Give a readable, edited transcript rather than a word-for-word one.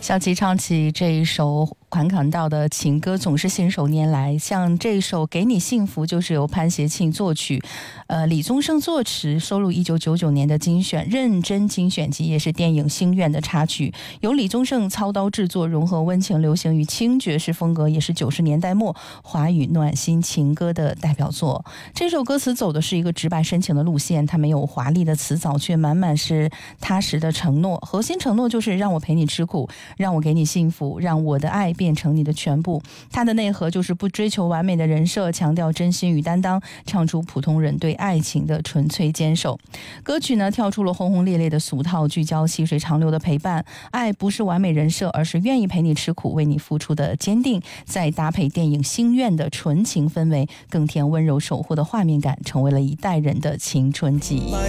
小琪唱起这一首款款道的情歌，总是信手拈来。像这一首《给你幸福》，就是由潘协庆作曲，李宗盛作词，收录1999年的精选认真精选集，也是电影《心愿》的插曲，由李宗盛操刀制作，融合温情流行与轻爵士风格，也是90年代末华语暖心情歌的代表作。这首歌词走的是一个直白深情的路线，它没有华丽的词藻，却满满是踏实的承诺。核心承诺就是让我陪你吃苦，让我给你幸福，让我的爱变成你的全部。它的内核就是不追求完美的人设，强调真心与担当，唱出普通人对爱情的纯粹坚守。歌曲呢跳出了轰轰烈烈的俗套，聚焦细水长流的陪伴。爱不是完美人设，而是愿意陪你吃苦，为你付出的坚定。再搭配电影《心愿》的纯情氛围，更添温柔守护的画面感，成为了一代人的青春记忆。